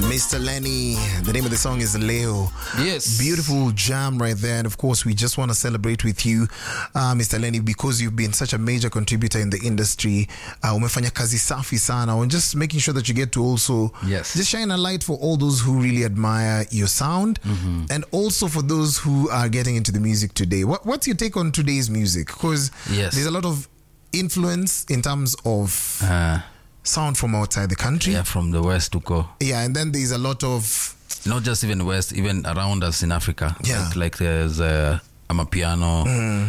Mr. Lenny, the name of the song is Leo. Yes. Beautiful jam right there. And of course, we just want to celebrate with you, Mr. Lenny, because you've been such a major contributor in the industry. Umefanya kazi safi sana. And just making sure that you get to also just shine a light for all those who really admire your sound. And also for those who are getting into the music today. What's your take on today's music? Because there's a lot of influence in terms of sound from outside the country. Yeah, from the West to go. Yeah, and then there's a lot of... Not just even West, even around us in Africa. Yeah. Like there's Amapiano.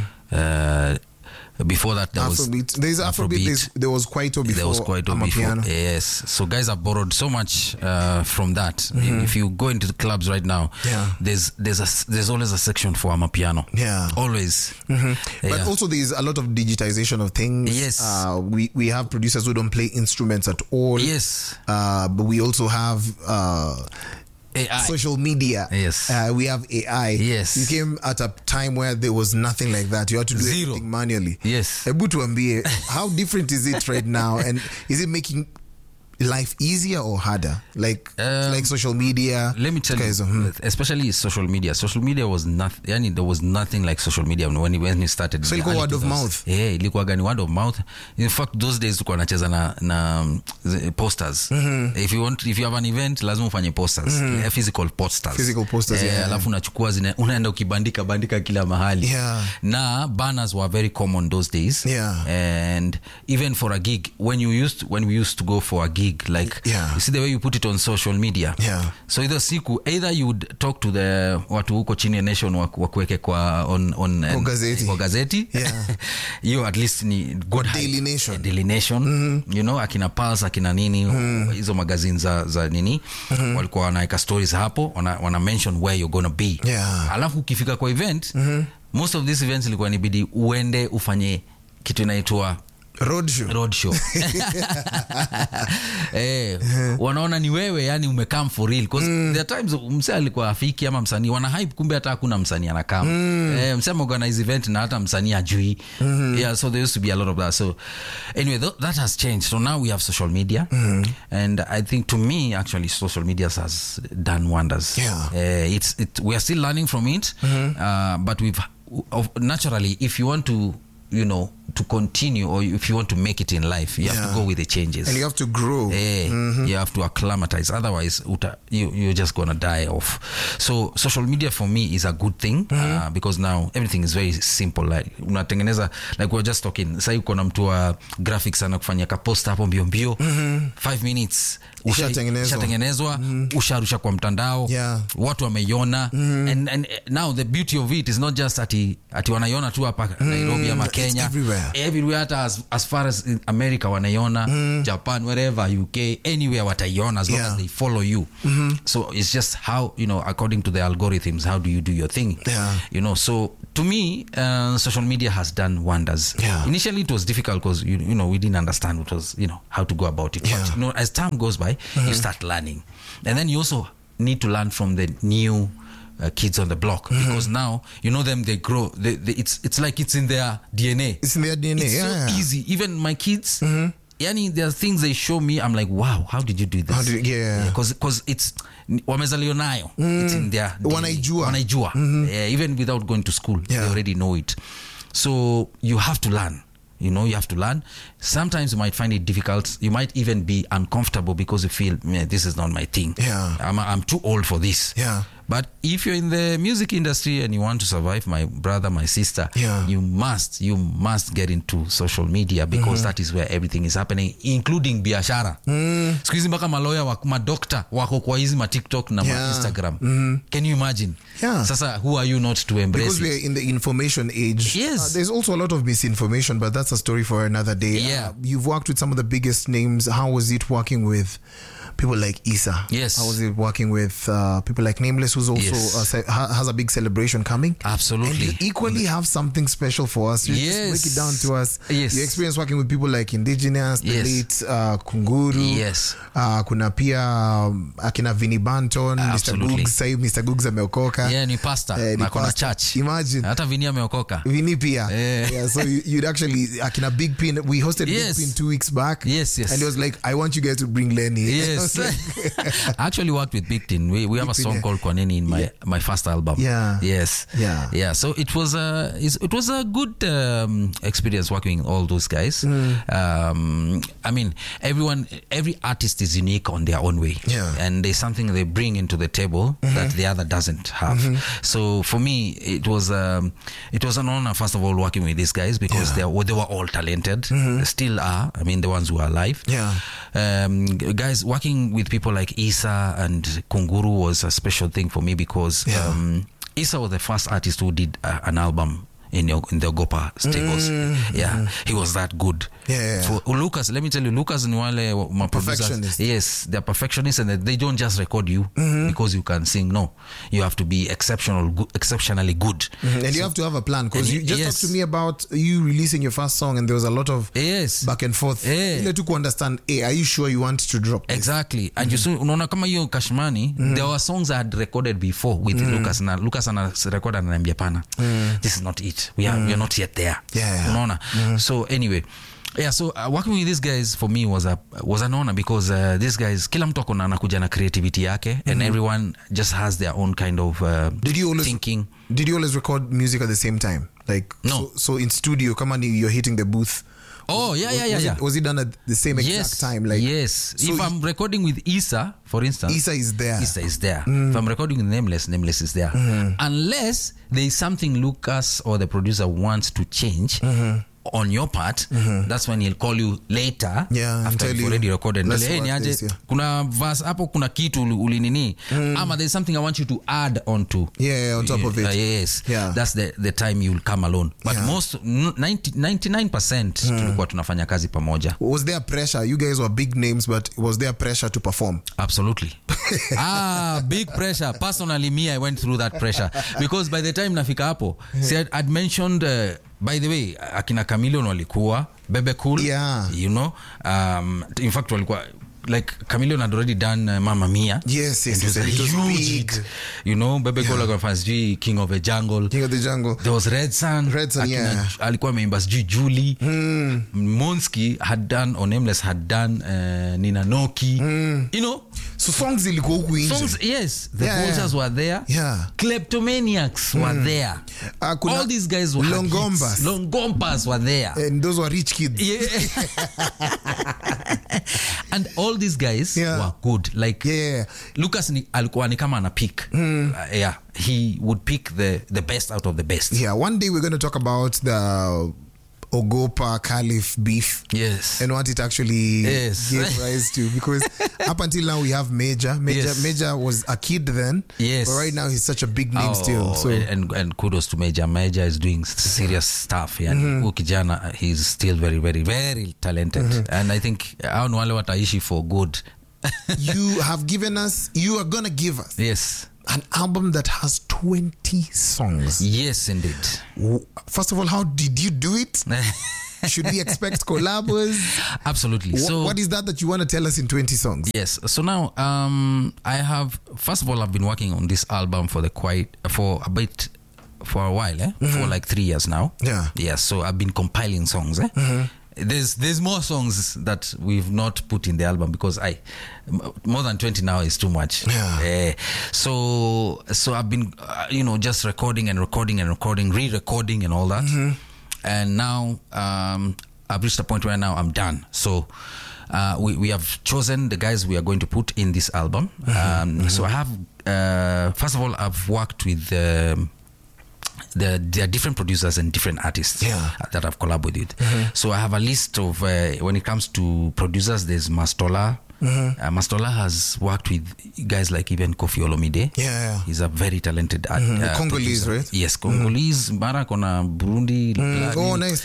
Before that, there Afrobeat. There's Afrobeat. There was Kwaito before. There was Kwaito before. Yes. So guys have borrowed so much from that. If you go into the clubs right now, there's always a section for Amapiano. Yeah. Always. But also there's a lot of digitization of things. Yes. We have producers who don't play instruments at all. Yes. But we also have... AI. Social media. Yes. We have AI. Yes. You came at a time where there was nothing like that. You had to do everything manually. Yes. Hebu tuambie, how different is it right now? And is it making life easier or harder? Like social media? Let me tell you, especially social media. Social media was nothing. There was nothing like social media when it started. So ilikuwa word of mouth. Yeah, ilikuwa gani word of mouth. In fact, those days tulikuwa nacheza na posters. If you have an event, lazima ufanye posters. Physical posters. Physical posters. Yeah. Alafu unachukua unaenda ukibandika kila mahali. Yeah. Na banners were very common those days. Yeah. And even for a gig, when we used to go for a gig, like you see the way you put it on social media. So either you would talk to the watu huko chini ya nation wakuweke kwa on gazeti. You at least ni good Daily Nation. You know, akina Pulse, akina nini, hizo magazine za nini, walikuwa wanaweka stories hapo, wana mention where you're gonna be. Alafu ukifika kwa event, most of these events ilikuwa inabidi uende ufanye kitu inaitwa roadshow. Wanaona ni wewe, yani umekam for real, because there are times msanii alikuwa afiki ama msanii wana hype, kumbe hata hakuna msanii anakam. Msanii organize event na hata msanii ajui. So there used to be a lot of that. So anyway, that has changed. So now we have social media, and I think to me actually social media has done wonders. We are still learning from it, but naturally, if you want to to continue, or if you want to make it in life, you have to go with the changes, and you have to grow. You have to acclimatize, otherwise you're just gonna die off. So social media for me is a good thing, because now everything is very simple. Like unatengeneza, like we were just talking, sasa uko na mtu wa graphics ana kufanya ka post hapo mbio 5 minutes ushatengenezwa, usharusha kwa mtandao, watu wameiona. And now the beauty of it is not just ati wanaiona tu hapa Nairobi ama Kenya, everywhere hata as far as in America wanaiona, Japan, wherever, UK, anywhere wataiona, as long as they follow you. So it's just how, according to the algorithms, how do you do your thing? So to me, social media has done wonders. Initially it was difficult because we didn't understand what was how to go about it. But as time goes by, you start learning, and then you also need to learn from the new kids on the block, because now them, they grow, it's like it's in their DNA. It's in their DNA. It's so easy. Even my kids, there are things they show me, I'm like, wow, how did you do this? Because it's wamezaliwa nayo. It's in their DNA. Wanaijua. Even without going to school, they already know it. So you have to learn. You have to learn. Sometimes you might find it difficult. You might even be uncomfortable because you feel, this is not my thing. I'm too old for this. But if you're in the music industry and you want to survive, my brother, my sister, you must get into social media, because that is where everything is happening, including biashara. Siku hizi mpaka maloya madokta wako kwa hizi ma TikTok na ma Instagram. Can you imagine? Sasa who are you not to embrace because we are in the information age. There's also a lot of misinformation, but that's a story for another day. You've worked with some of the biggest names. How was it working with people like Issa? How was it working with people like Nameless, who's also has a big celebration coming? Absolutely. And you equally have something special for us. You just break it down to us. You experience working with people like Indigenous, the late Kunguru. Kuna pia akina Vinny Banton, Mr. Googs. Sahii Mr. Googs ameokoka. Ni pastor. Na kuna church. Imagine. Hata Vinny ameokoka. Vinny pia. So you'd actually, akina Big Pin, we hosted Big Pin 2 weeks back. And he was like, I want you guys to bring Lenny. Yes. I actually worked with Big Tin. We have a song called Kwanini in my first album. Yeah. Yes. Yeah. Yeah. So it was a good experience working with all those guys. I mean, every artist is unique on their own way. Yeah. And there's something they bring into the table that the other doesn't have. So for me, it was an honor, first of all, working with these guys because they were all talented. They still are. I mean, the ones who are alive. Yeah. Guys, working with people like Issa and Kunguru was a special thing for me because Issa was the first artist who did an album in the Ogopa Staples. He was that good. For Lucas, let me tell you, Lucas and Wale, my perfectionist. Yes, they're perfectionists, and they don't just record you because you can sing. No, you have to be exceptionally good. And you have to have a plan, because you just talked to me about you releasing your first song, and there was a lot of back and forth. You to understand, are you sure you want to drop this? Exactly. And you see, unaona kama hiyo Kashmani, there were songs I had recorded before with Lucas, and Lucas ana record and ananiambia pana, this is not it. We are not yet there. Unaona. So anyway, so working with these guys for me was an honor, because these guys, kila mtu akona anakuja na creativity yake, and everyone just has their own kind of thinking. Did you always record music at the same time? Like no. So in studio, come on, you're hitting the booth. Oh yeah. Was it done at the same exact time? Like yes. So if I'm recording with Issa, for instance, Issa is there. If I'm recording with Nameless is there. Unless there is something Lucas or the producer wants to change on your part, that's when he'll call you later after you've already recorded. Kuna verse hapo, kuna kitu ulinini, ama there's something I want you to add onto. On top of it. Yes. That's the time you'll come alone. But most 99% tulikuwa tunafanya kazi pamoja. Was there pressure? You guys were big names, but was there pressure to perform? Absolutely. Big pressure. Personally, me, I went through that pressure because by the time nafika hapo, I'd mentioned by the way, akina Chameleon walikuwa, Bebe Cool, you know, in fact walikuwa, like Chameleon had already done Mamma Mia. Yes, it was huge big. You know, Bebe Cool alikuwa King of the Jungle. There was Red Sun, alikuwa ameimba Julie. Monsky had done, or Nameless had done Nina Noki. You know, so songs ilikuwa huku nje. Songs, yes. The Vultures were there. Kleptomaniacs were there. All these guys were Longompas were there. And those were rich kids. And all these guys were good. Like Lucas alikuwa ni kama ana pick. He would pick the best out of the best. One day we're going to talk about the Ogopa Caliph beef. Yes. And what it actually gave rise to. Because up until now we have Major. Major was a kid then. Yes. But right now he's such a big name still. So and kudos to Major. Major is doing serious stuff. Ukijana, he's still very, very, very talented. And I think aonu wale wataishi for good. You are going to give us an album that has 20 songs. Yes, indeed. First of all, how did you do it? Should we expect collabs? Absolutely. What is that you want to tell us in 20 songs? Yes. So now, first of all, I've been working on this album for a while, for like 3 years now. Yeah. So I've been compiling songs. There's more songs that we've not put in the album because more than 20 now is too much. So I've been just recording, re-recording and all that. And now I've reached a point where now I'm done. So we have chosen the guys we are going to put in this album. So I have first of all, I've worked with there are different producers and different artists that I've collaborated with. So I have a list of when it comes to producers, there's Mastola. Mastola has worked with guys like even Koffi Olomide. He's a very talented Congolese, producer. right? Yes, Congolese. Mara kona Burundi. Nice.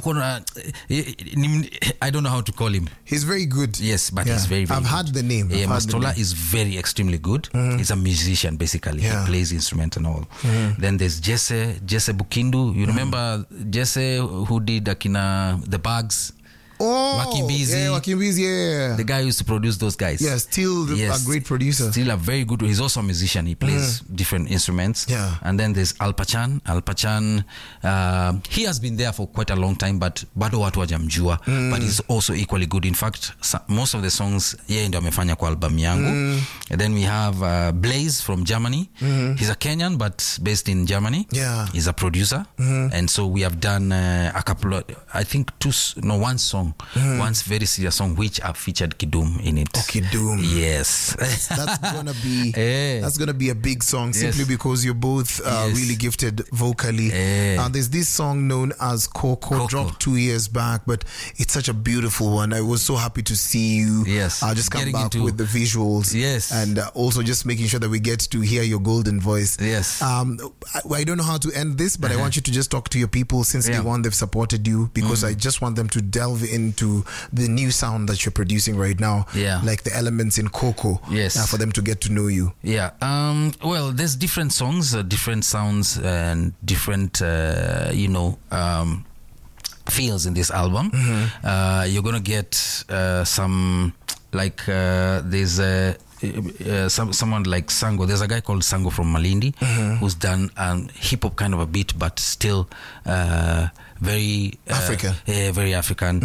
I don't know how to call him. He's very good. Yes, but he's very, very I've heard the name. Mastola is very extremely good. He's a musician basically. He plays instrument and all. Then there's Jesse Bukindu. You remember Jesse who did Akina The Bugs? Wakimbizi. Yeah, Wakimbizi, yeah. The guy who used to produce those guys. Yeah, still a great producer. Still a very good. He's also a musician. He plays different instruments. Yeah. And then there's Alpachan. Alpachan, he has been there for quite a long time, but bado watu wajamjua. But he's also equally good. In fact, most of the songs yeye ndio amefanya kwa album yangu. And then we have Blaze from Germany. He's a Kenyan but based in Germany. Yeah. He's a producer. And so we have done a couple of, I think one song, one very serious song which I've featured Kidum in it. Oh, Kidum. Yes. That's gonna be a big song simply because you're both really gifted vocally. There's this song known as Coco, dropped 2 years back, but it's such a beautiful one. I was so happy to see you just come back with the visuals and also just making sure that we get to hear your golden voice. I don't know how to end this, but I want you to just talk to your people since day one they've supported you, because I just want them to delve into the new sound that you're producing right now, like the elements in Coco, for them to get to know you. Well, there's different songs, different sounds, and different feels in this album. You're gonna get some like there's someone like Sango. There's a guy called Sango from Malindi who's done hip hop kind of a beat, but still very African. Very African.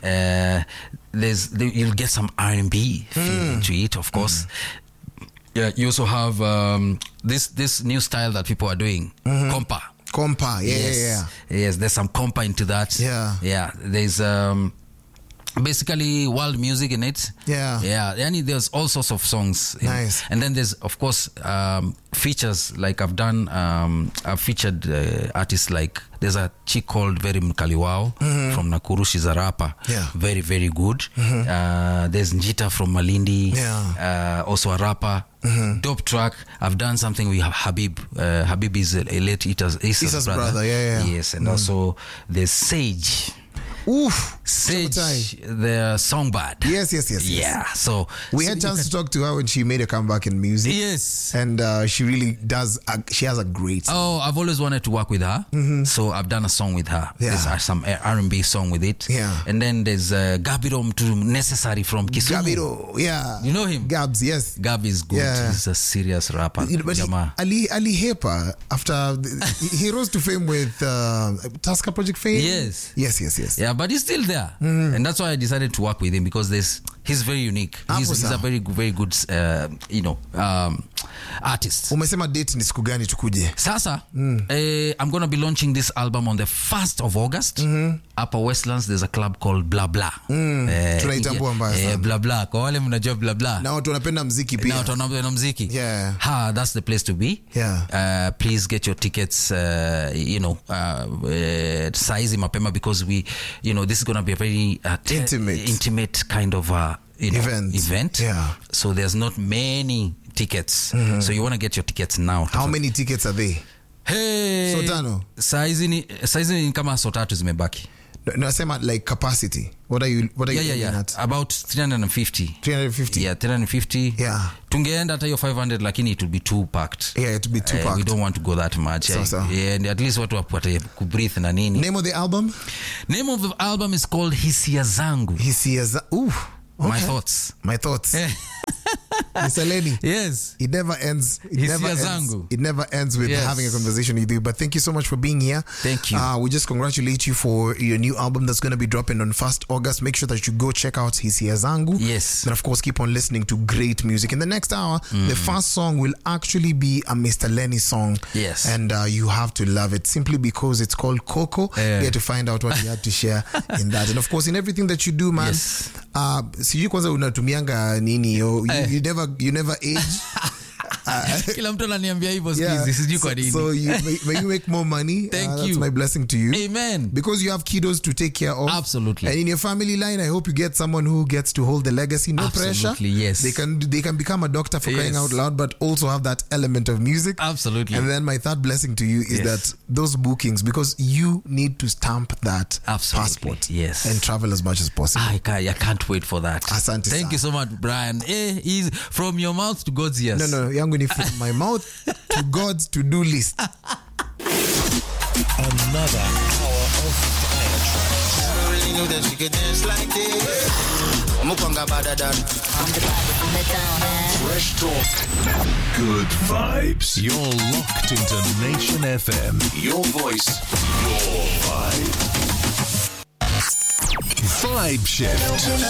You'll get some R&B feel into it, of course. You also have this new style that people are doing, compa. Yes, there's some compa into that. There's basically world music in it. And there's all sorts of songs. Nice. And then there's, of course, features. Like I've featured artists like, there's a chick called Very Mkaliwao from Nakuru. She's a rapper. Very, very good. There's Njita from Malindi. Also a rapper. Dope track. I've done something with Habib. Habib is a late Issa's brother. Yes. And also there's Sage. Sage, the songbird. Yes. Yeah, so we had a chance to talk to her when she made a comeback in music. Yes. And she really does, she has a great song. Oh, I've always wanted to work with her. So I've done a song with her. There's some R&B song with it. And then there's Gabiro Mtu Necessary from Kisumu. Gabiro, you know him? Gabs, yes. Gab is good. He's a serious rapper. But Ali Hepa, after he rose to fame with Tusker Project fame. Yes. Yeah, but he's still there. And that's why I decided to work with him, because he's very unique. He's a very good artist. Umesema date ni siku gani tukuje? Sasa, I'm going to be launching this album on the 1st of August. Upper Westlands, there's a club called Blah Blah. Tunaitambua mbaya sana. Blah Blah. Kwa wale mnajua Blah Blah. Na watu wanapenda mziki pia. Na watu wanapenda mziki. That's the place to be. Please get your tickets, saizi mapema, because this is going to be a very intimate kind of event. So there's not many tickets. So you want to get your tickets now. How many tickets are they? Sotano. Saizi ni kama sotatu zimebaki. Nasema like capacity. What are you at? About 350. 350. Yeah, 350. Tungeenda hata hiyo 500, lakini it will be too packed. It will be too packed. We don't want to go that much. And at least watu wapate kubreathe na nini. Name of the album? Name of the album is called Hisia Zangu. Okay. My thoughts. Mr. Lenny. Yes. It never ends. It never ends with having a conversation with you. But thank you so much for being here. Thank you. We just congratulate you for your new album that's going to be dropping on 1st August. Make sure that you go check out Hisia Zangu. Yes. And of course, keep on listening to great music. In the next hour, the first song will actually be a Mr. Lenny song. Yes. And you have to love it simply because it's called Coco. You get to find out what you had to share in that. And of course, in everything that you do, man, sijui kwanza unatumianga nini, you never age. Kila mtu ananiambia hivyo sikizi, sijui kwa nini. So may you make more money. That's my blessing to you. Amen. Because you have kiddos to take care of. Absolutely. And in your family line, I hope you get someone who gets to hold the legacy. No pressure. Yes. They can become a doctor for crying out loud, but also have that element of music. Absolutely. And then my third blessing to you is that those bookings, because you need to stamp that passport. Yes. And travel as much as possible. I can't wait for that. Asante. Thank you so much, Brian. He's from your mouth to God's ears. No, yangu ni from my mouth to God's to-do list. Another hour of fire tracks. knew that she could dance like this. Mukwanga badadan. I'm the baddest in the town, man. Fresh talk. Good vibes. You're locked into Nation FM. Your voice. Your vibe. Vibe Shift.